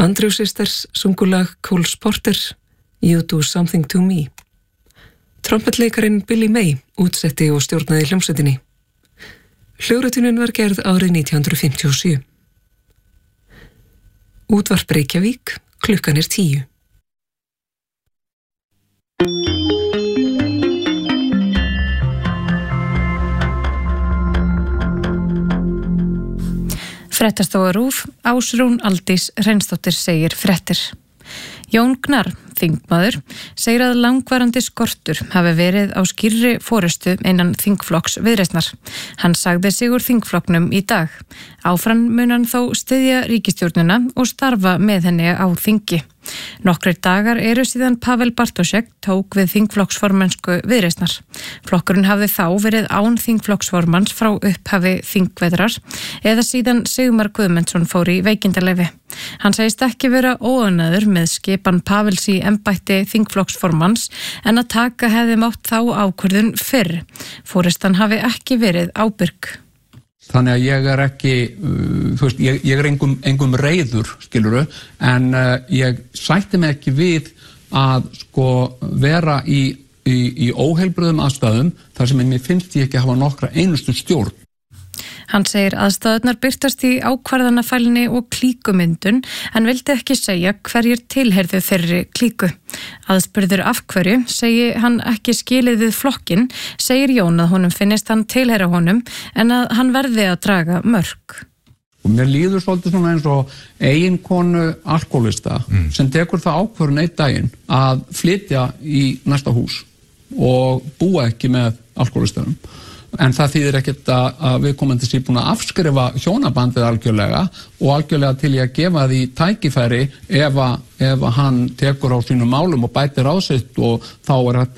Andrew Sisters sungu lag Cole Porter, You Do Something To Me. Trompetleikarinn Billy May útsetti og stjórnaði hljómsveitinni. Hljóðritunin var gerð árið 1957. Útvarp Reykjavík, klukkan 10. Fréttastofa RÚV, Ásrún Aldís Hreinsdóttir segir fréttir. Jón Gnarr, þingmaður, segir að langvarandi skortur hafi verið á skýrri forystu innan þingflokks Viðreisnar. Hann sagði sig úr þingflokknum í dag. Áfram mun hann þó styðja ríkisstjórnina og starfa með henni á þingi. Nokkrir dagar eru síðan Pavel Bartošek tók við þingflokksformennsku Viðreisnar. Flokkurinn hafði þá verið án þingflokksformans frá upphafi þingvetrar eða síðan Sigmar Guðmundsson fór í veikindaleyfi. Hann segist ekki vera óánægður með skipan Pavels í embætti þingflokksformans en að taka hefði mátt þá ákvörðun fyrr. Forystan hafi ekki verið ábyrg. Þannig að ég er ekki, ég er engum reiður, skilurðu, en ég sætti mig ekki við að vera í óheilbrigðum aðstæðum þar sem mér finnst ég ekki hafa nokkra einustu stjórn. Hann segir aðstæðurnar birtast í ákvarðanafælinni og klíkumyndun en vildi ekki segja hverjir tilheyrðu þeirri klíku. Aðspurður af hverju segi hann ekki skilið við flokkinn, segir Jón að honum finnist hann tilheyra honum en að hann verði að draga mörk. Og mér líður svolítið svona eins og eiginkonu alkoholista sem tekur það ákvörðun einn daginn að flytja í næsta hús og búa ekki með alkoholistanum. En það þýðir ekkert að viðkomandi sé búin að afskrifa hjónabandið algjörlega og algjörlega til ég að gefa því tækifæri ef hann tekur á sínum málum og bætir á sitt og þá er